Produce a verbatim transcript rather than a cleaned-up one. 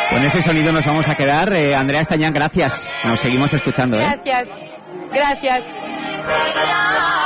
Con ese sonido nos vamos a quedar. Eh, Andrea Estañán, gracias. Nos seguimos escuchando, ¿eh? Gracias. Gracias.